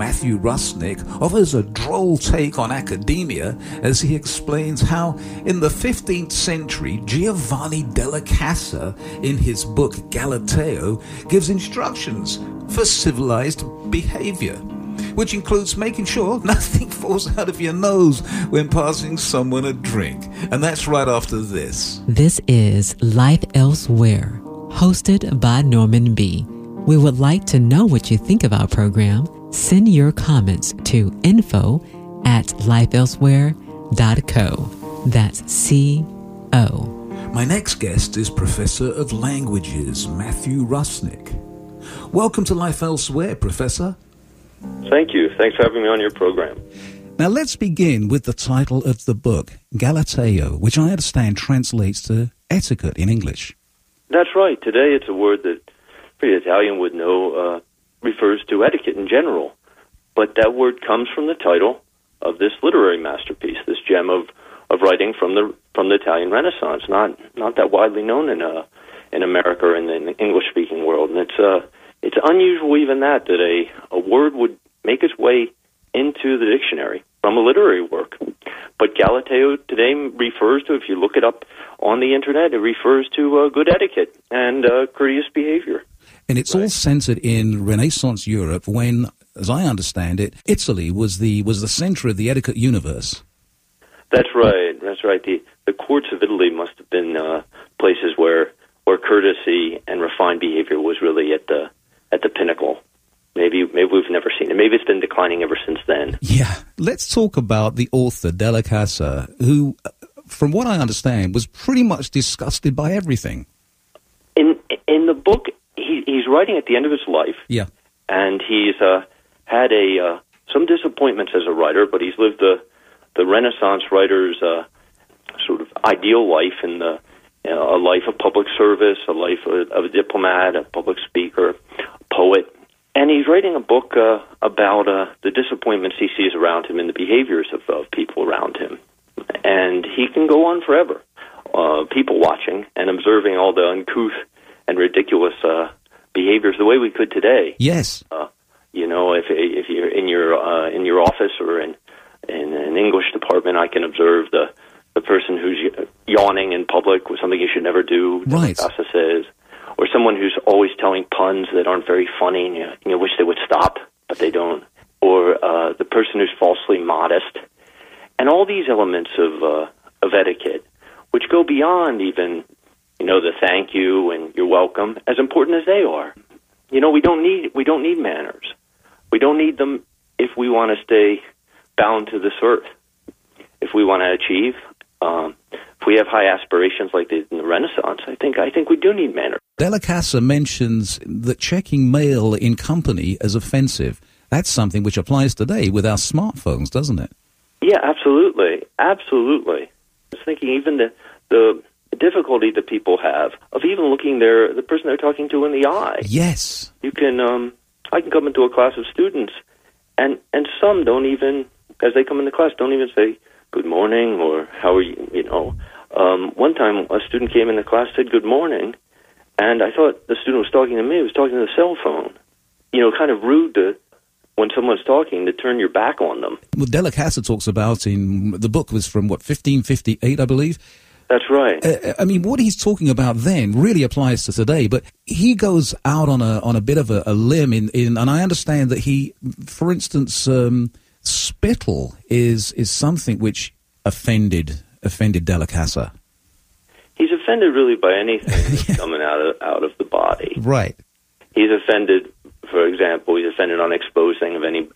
Matthew Rusnick offers a droll take on academia as he explains how, in the 15th century, Giovanni della Casa, in his book Galateo, gives instructions for civilized behavior, which includes making sure nothing falls out of your nose when passing someone a drink. And that's right after this. This is Life Elsewhere, hosted by Norman B. We would like to know what you think of our program. Send your comments to info@lifeelsewhere.co. That's C-O. My next guest is Professor of Languages, Matthew Rusnick. Welcome to Life Elsewhere, Professor. Thank you. Thanks for having me on your program. Now let's begin with the title of the book, Galateo, which I understand translates to etiquette in English. That's right. Today it's a word that pretty Italian would know refers to etiquette in general. But that word comes from the title of this literary masterpiece, this gem of writing from the Italian Renaissance, not that widely known in America or in the English-speaking world. And it's unusual even that a word would make its way into the dictionary from a literary work. But Galateo today refers to, if you look it up on the internet, it refers to good etiquette and courteous behavior. And it's all centered in Renaissance Europe when, as I understand it, Italy was the center of the etiquette universe. That's right. That's right. The courts of Italy must have been places where courtesy and refined behavior was really at the pinnacle. Maybe we've never seen it. Maybe it's been declining ever since then. Yeah. Let's talk about the author, Della Casa, who, from what I understand, was pretty much disgusted by everything. In the book, he's writing at the end of his life. Yeah. And he's had some disappointments as a writer, but he's lived the Renaissance writer's sort of ideal life in a life of public service, a life of a diplomat, a public speaker, a poet. And he's writing a book about the disappointments he sees around him and the behaviors of people around him. And he can go on forever, people watching and observing all the uncouth and ridiculous behaviors the way we could today. Yes. If you're in your office or in an English department, I can observe the person who's yawning in public with something you should never do. Right. Casa says. Or someone who's always telling puns that aren't very funny, and you wish they would stop, but they don't. Or the person who's falsely modest. And all these elements of etiquette, which go beyond even, the thank you and you're welcome, as important as they are. We don't need manners. We don't need them if we want to stay bound to this earth. If we want to achieve, if we have high aspirations like they did in the Renaissance, I think we do need manners. Della Casa mentions that checking mail in company is offensive. That's something which applies today with our smartphones, doesn't it? Yeah, absolutely. Absolutely. I was thinking even the difficulty that people have of even looking the person they're talking to in the eye. Yes. You can, I can come into a class of students, and some don't even, as they come into class, don't even say good morning or how are you, One time a student came in the class, said good morning, and I thought the student was talking to me. He was talking to the cell phone. Kind of rude to, when someone's talking, to turn your back on them. Well, Della Casa talks about in the book was from 1558, I believe. That's right. What he's talking about then really applies to today, but he goes out on a bit of a limb and I understand that he, for instance, spittle is something which offended Della Casa. He's offended really by anything that's coming out of the body. Right. He's offended, for example, he's on exposing of any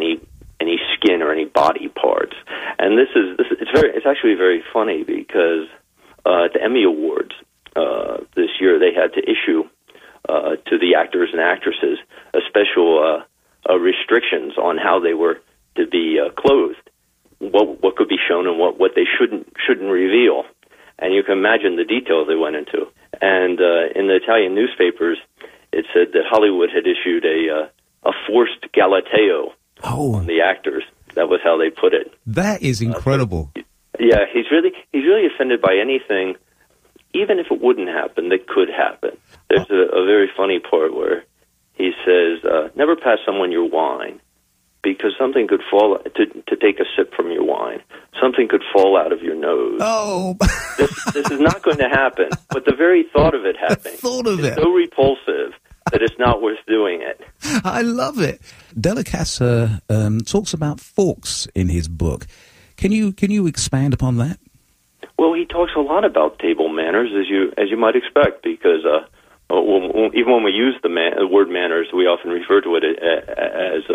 skin or any body parts. And it's actually very funny because at the Emmy Awards this year they had to issue to the actors and actresses a special restrictions on how they were to be clothed, what could be shown and what they shouldn't reveal. And you can imagine the details they went into. And in the Italian newspapers, it said that Hollywood had issued a forced Galateo on the actors. That was how they put it. That is incredible. Yeah, he's really offended by anything, even if it wouldn't happen, that could happen. There's a very funny part where he says, never pass someone your wine. because something could fall, to take a sip from your wine, something could fall out of your nose. Oh! This is not going to happen, but the very thought of it happening is so repulsive that it's not worth doing it. I love it. Della talks about forks in his book. Can you expand upon that? Well, he talks a lot about table manners, as you might expect, because even when we use the word manners, we often refer to it as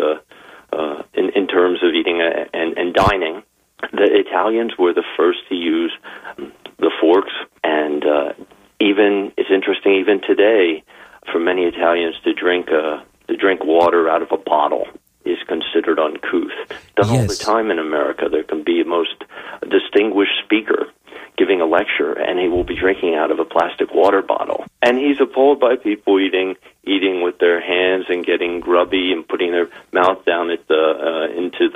in terms of eating and dining. The Italians were the first to use the forks, and it's interesting even today for many Italians to drink water out of a bottle is considered uncouth. Done all the time in America. There can be a most distinguished speaker giving a lecture, and he will be drinking out of a plastic water bottle. And he's appalled by people eating with their hands and getting grubby and putting their mouth down at into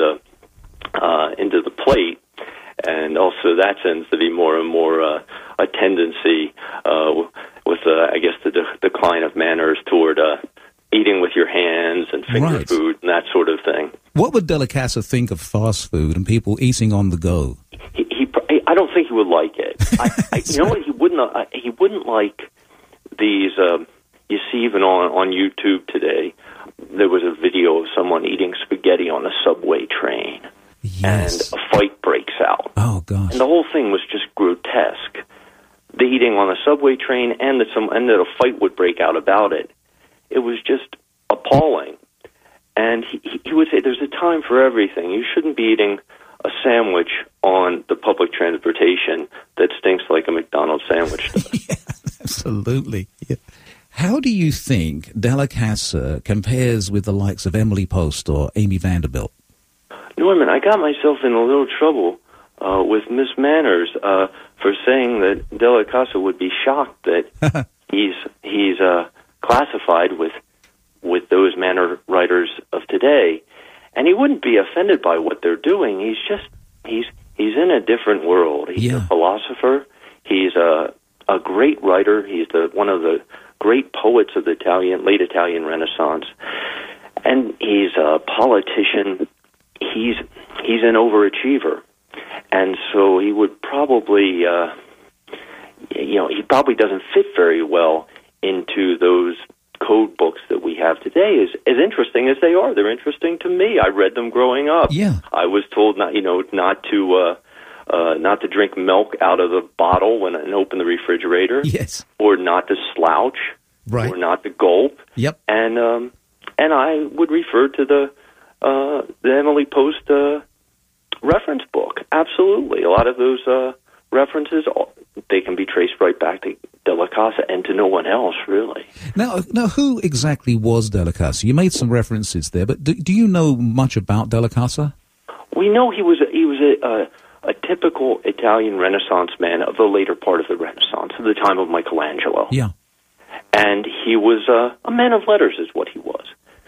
the plate. And also that tends to be more and more a tendency with I guess the decline of manners toward eating with your hands and finger food and that sort of thing. What would Della Casa think of fast food and people eating on the go? I don't think he would like it. You know what? He wouldn't like these. You see, even on YouTube today, there was a video of someone eating spaghetti on a subway train, and a fight breaks out. Oh gosh! And the whole thing was just grotesque. The eating on a subway train, and that a fight would break out about it. It was just appalling. And he would say, "There's a time for everything. You shouldn't be eating a sandwich on the public transportation that stinks like a McDonald's sandwich does." Yeah, absolutely. Yeah. How do you think Della Casa compares with the likes of Emily Post or Amy Vanderbilt? Norman, I got myself in a little trouble with Miss Manners for saying that Della Casa would be shocked that he's classified with those manner writers of today. And he wouldn't be offended by what they're doing. He's in a different world. He's a philosopher. He's a great writer. He's one of the great poets of the late Italian Renaissance. And he's a politician. He's an overachiever. And so he would probably, he probably doesn't fit very well into those code books that we have today. As interesting as they are, they're interesting to me. I read them growing up. Yeah, I was told not to drink milk out of the bottle and open the refrigerator. Yes, or not to slouch. Right, or not to gulp. Yep, and I would refer to the Emily Post reference book. Absolutely, a lot of those references, they can be traced right back to Della Casa and to no one else, really. Now, who exactly was Della Casa? You made some references there, but do you know much about Della Casa? We know he was a typical Italian Renaissance man of the later part of the Renaissance, of the time of Michelangelo. Yeah. And he was a man of letters, is what he was.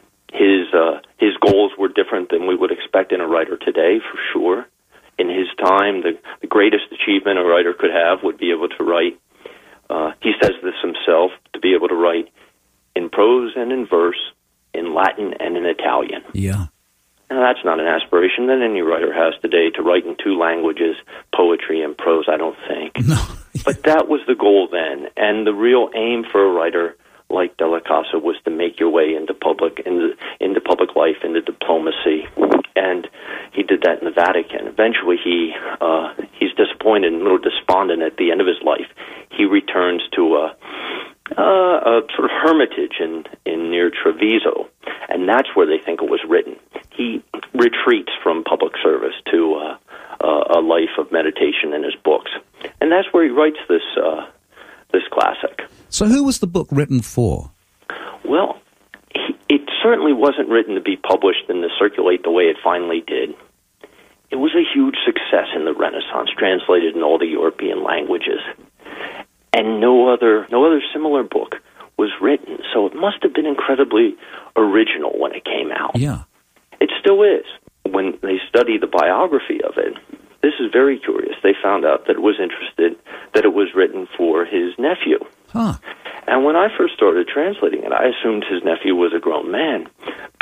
His goals were different than we would expect in a writer today, for sure. In his time, the greatest achievement a writer could have would be able to write, he says this himself, to be able to write in prose and in verse, in Latin and in Italian. Yeah. Now, that's not an aspiration that any writer has today, to write in two languages, poetry and prose, I don't think. No. But that was the goal then, and the real aim for a writer like Della Casa was to make your way into public life, into diplomacy, and he did that in the Vatican. Eventually, he's disappointed and a little despondent at the end of his life. He returns to a sort of hermitage in near Treviso, and that's where they think it was written. He retreats from public service to a life of meditation in his books, and that's where he writes this classic. So who was the book written for? Well, it certainly wasn't written to be published and to circulate the way it finally did. It was a huge success in the Renaissance, translated in all the European languages. And no other similar book was written, so it must have been incredibly original when it came out. Yeah. It still is. When they study the biography of it, this is very curious. They found out that it was written for his nephew. Huh. And when I first started translating it, I assumed his nephew was a grown man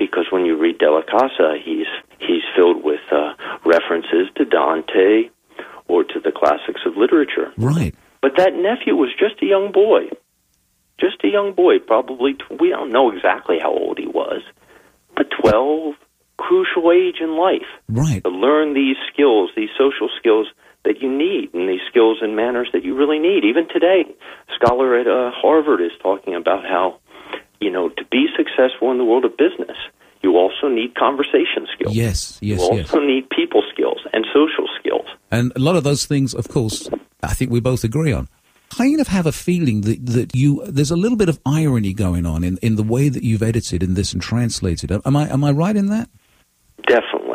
because when you read Della Casa, he's filled with references to Dante or to the classics of literature. Right. But that nephew was just a young boy. Just a young boy, probably, we don't know exactly how old he was, but 12, crucial age in life. Right. To learn these skills, these social skills that you need, and these skills and manners that you really need. Even today, a scholar at Harvard is talking about how, to be successful in the world of business, you also need conversation skills. Yes. You also need people skills and social skills. And a lot of those things, of course, I think we both agree on. I kind of have a feeling that there's a little bit of irony going on in the way that you've edited in this and translated. Am I right in that? Definitely.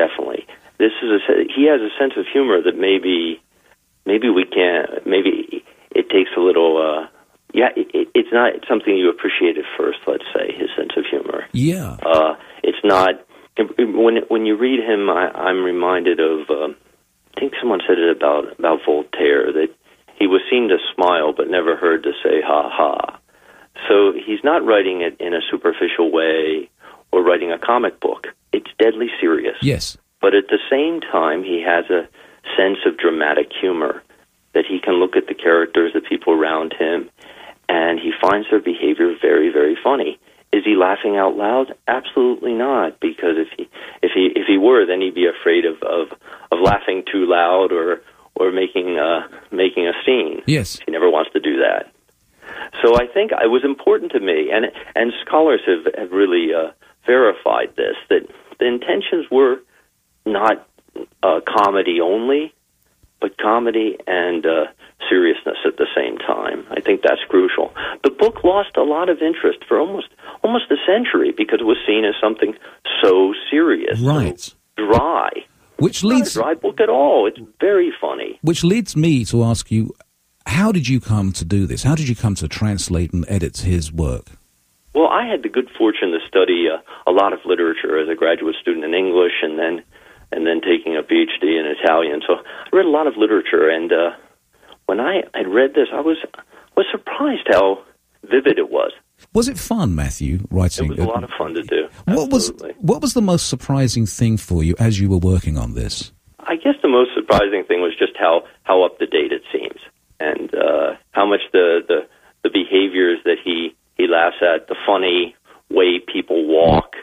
He has a sense of humor that maybe we can't. Maybe it takes a little. It's not something you appreciate at first. Let's say his sense of humor. Yeah. It's not. When you read him, I'm reminded of. I think someone said it about Voltaire, that he was seen to smile but never heard to say ha ha. So he's not writing it in a superficial way or writing a comic book. It's deadly serious. Yes. But at the same time, he has a sense of dramatic humor, that he can look at the characters, the people around him, and he finds their behavior very, very funny. Is he laughing out loud? Absolutely not, because if he were, then he'd be afraid of laughing too loud or making a scene. Yes. He never wants to do that. So I think it was important to me, and scholars have really verified this, that the intentions were not comedy only, but comedy and seriousness at the same time. I think that's crucial. The book lost a lot of interest for almost a century because it was seen as something so serious, right, so dry. Which leads not a dry book at all. It's very funny. Which leads me to ask you, how did you come to do this? How did you come to translate and edit his work? Well, I had the good fortune to study a lot of literature as a graduate student in English, and then taking a PhD in Italian. So I read a lot of literature, and when I had read this, I was surprised how vivid it was. Was it fun, Matthew, writing? It was a lot of fun to do. What was the most surprising thing for you as you were working on this? I guess the most surprising thing was just how up to date it seems, and how much the behaviors that he laughs at, the funny way people walk,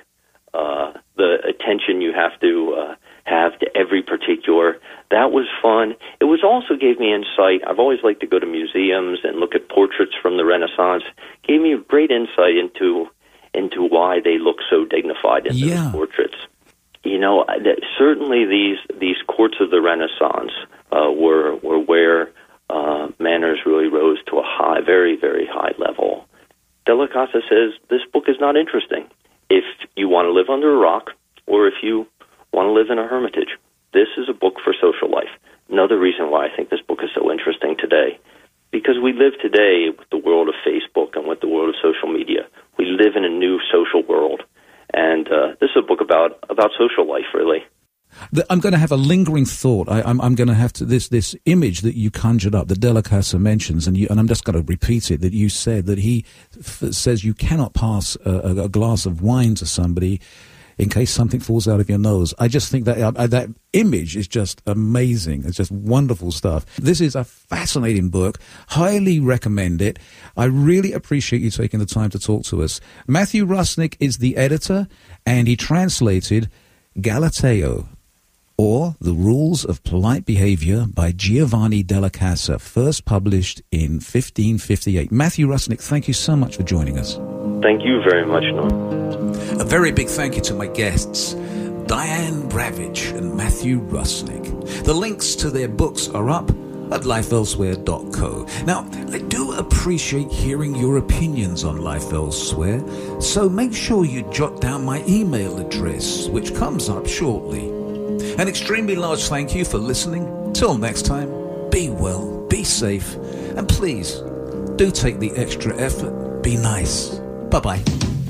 the attention you have to every particular. That was fun. It was also gave me insight. I've always liked to go to museums and look at portraits from the Renaissance. Gave me a great insight into why they look so dignified in those portraits. Certainly these courts of the Renaissance were where manners really rose to a high, very, very high level. Della Casa says this book is not interesting if you want to live under a rock or if you want to live in a hermitage. This is a book for social life. Another reason why I think this book is so interesting today, because we live today with the world of Facebook and with the world of social media. We live in a new social world, and this is a book about social life, really. I'm going to have a lingering thought. I'm going to have to this image that you conjured up, that Della Casa mentions, and I'm just going to repeat it. That you said that he says you cannot pass a glass of wine to somebody in case something falls out of your nose. I just think that that image is just amazing. It's just wonderful stuff. This is a fascinating book. Highly recommend it. I really appreciate you taking the time to talk to us. Matthew Rusnick is the editor, and he translated Galateo, or The Rules of Polite Behavior by Giovanni Della Casa, first published in 1558. Matthew Rusnick, thank you so much for joining us. Thank you very much, Norm. A very big thank you to my guests, Diane Bravich and Matthew Rusnick. The links to their books are up at lifeelsewhere.co. Now, I do appreciate hearing your opinions on Life Elsewhere, so make sure you jot down my email address, which comes up shortly. An extremely large thank you for listening. Till next time, be well, be safe, and please, do take the extra effort. Be nice. Bye-bye.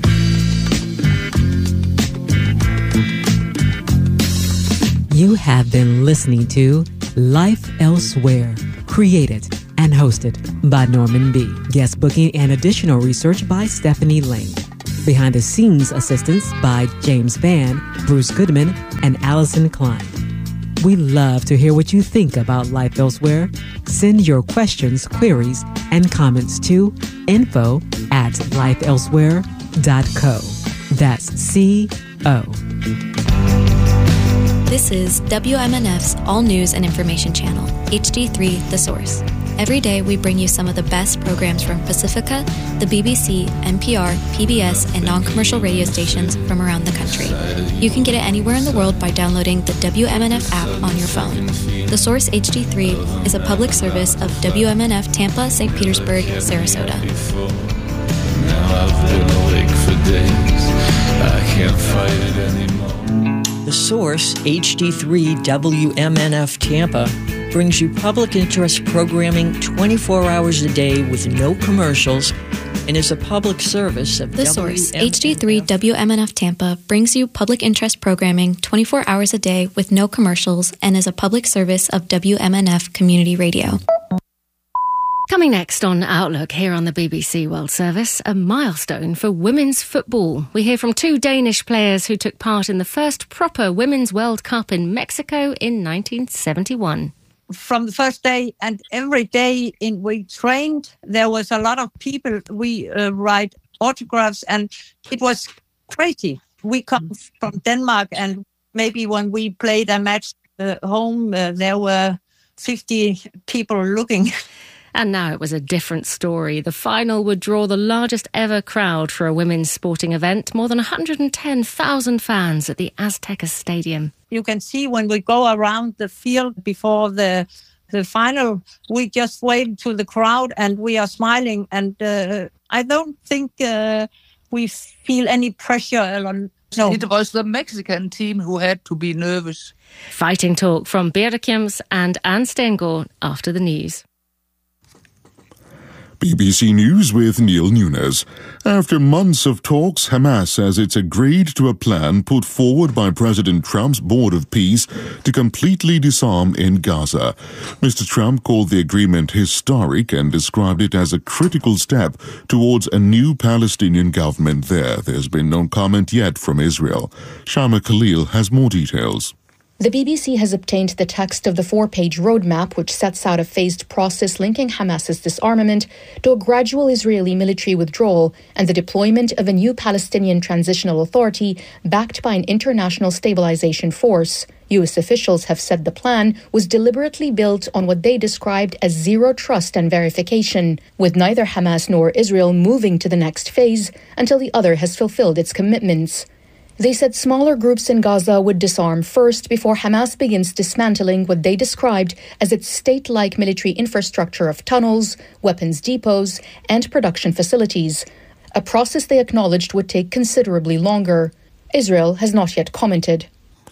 You have been listening to Life Elsewhere, created and hosted by Norman B. Guest booking and additional research by Stephanie Lane. Behind-the-scenes assistance by James Van, Bruce Goodman, and Allison Klein. We love to hear what you think about Life Elsewhere. Send your questions, queries, and comments to info@lifeelsewhere.co. That's C-O. This is WMNF's All News and Information Channel, HD3 The Source. Every day we bring you some of the best programs from Pacifica, the BBC, NPR, PBS, and non-commercial radio stations from around the country. You can get it anywhere in the world by downloading the WMNF app on your phone. The Source HD3 is a public service of WMNF Tampa, St. Petersburg, Sarasota. Now I've been awake for days. I can't fight it anymore. The Source HD3 WMNF Tampa brings you public interest programming 24 hours a day with no commercials and is a public service of The Source HD3 WMNF Tampa brings you public interest programming 24 hours a day with no commercials and is a public service of WMNF Community Radio. Coming next on Outlook here on the BBC World Service, a milestone for women's football. We hear from two Danish players who took part in the first proper Women's World Cup in Mexico in 1971. From the first day and every day we trained, there was a lot of people. We write autographs and it was crazy. We come from Denmark and maybe when we played a match home, there were 50 people looking. And now it was a different story. The final would draw the largest ever crowd for a women's sporting event, more than 110,000 fans at the Azteca Stadium. You can see when we go around the field before the final, we just wave to the crowd and we are smiling. And I don't think we feel any pressure. No. It was the Mexican team who had to be nervous. Fighting talk from Birte Kjems and Anne Stengård after the news. BBC News with Neil Nunes. After months of talks, Hamas says it's agreed to a plan put forward by President Trump's Board of Peace to completely disarm in Gaza. Mr. Trump called the agreement historic and described it as a critical step towards a new Palestinian government there. There's been no comment yet from Israel. Shama Khalil has more details. The BBC has obtained the text of the 4-page roadmap, which sets out a phased process linking Hamas's disarmament to a gradual Israeli military withdrawal and the deployment of a new Palestinian transitional authority backed by an international stabilization force. U.S. officials have said the plan was deliberately built on what they described as zero trust and verification, with neither Hamas nor Israel moving to the next phase until the other has fulfilled its commitments. They said smaller groups in Gaza would disarm first before Hamas begins dismantling what they described as its state-like military infrastructure of tunnels, weapons depots, and production facilities, a process they acknowledged would take considerably longer. Israel has not yet commented.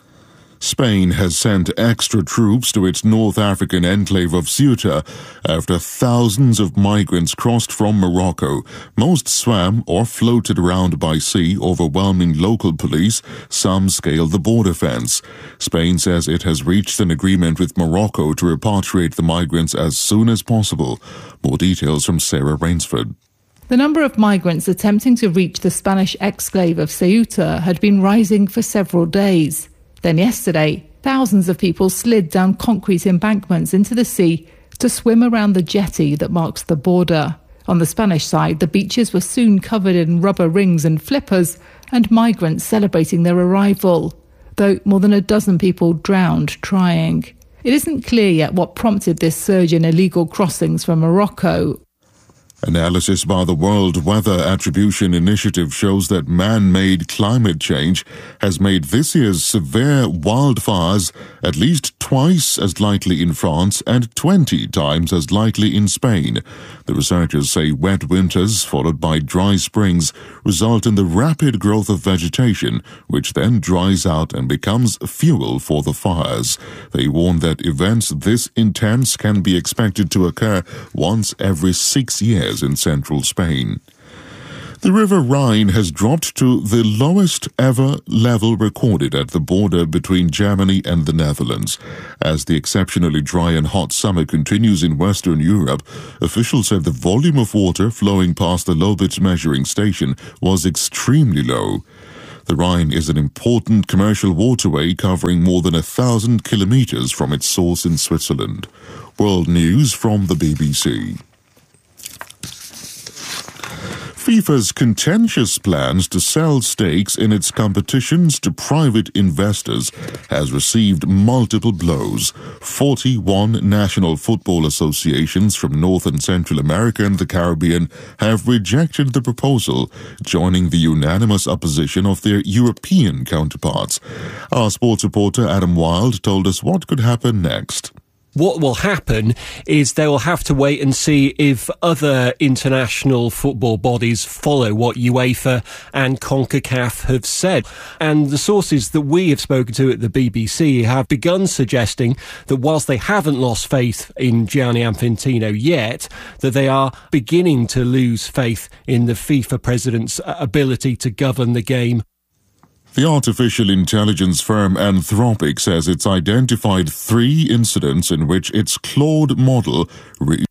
Spain has sent extra troops to its North African enclave of Ceuta after thousands of migrants crossed from Morocco. Most swam or floated around by sea, overwhelming local police. Some scaled the border fence. Spain says it has reached an agreement with Morocco to repatriate the migrants as soon as possible. More details from Sarah Rainsford. The number of migrants attempting to reach the Spanish exclave of Ceuta had been rising for several days. Then yesterday, thousands of people slid down concrete embankments into the sea to swim around the jetty that marks the border. On the Spanish side, the beaches were soon covered in rubber rings and flippers, and migrants celebrating their arrival, though more than a dozen people drowned trying. It isn't clear yet what prompted this surge in illegal crossings from Morocco. Analysis by the World Weather Attribution Initiative shows that man-made climate change has made this year's severe wildfires at least twice as likely in France and 20 times as likely in Spain. The researchers say wet winters followed by dry springs result in the rapid growth of vegetation, which then dries out and becomes fuel for the fires. They warn that events this intense can be expected to occur once every 6 years in central Spain. The River Rhine has dropped to the lowest ever level recorded at the border between Germany and the Netherlands. As the exceptionally dry and hot summer continues in Western Europe, officials said the volume of water flowing past the Lobitz measuring station was extremely low. The Rhine is an important commercial waterway covering more than 1,000 kilometers from its source in Switzerland. World News from the BBC. FIFA's contentious plans to sell stakes in its competitions to private investors has received multiple blows. 41 national football associations from North and Central America and the Caribbean have rejected the proposal, joining the unanimous opposition of their European counterparts. Our sports reporter Adam Wilde told us what could happen next. What will happen is they will have to wait and see if other international football bodies follow what UEFA and CONCACAF have said. And the sources that we have spoken to at the BBC have begun suggesting that whilst they haven't lost faith in Gianni Infantino yet, that they are beginning to lose faith in the FIFA president's ability to govern the game. The artificial intelligence firm Anthropic says it's identified 3 incidents in which its Claude model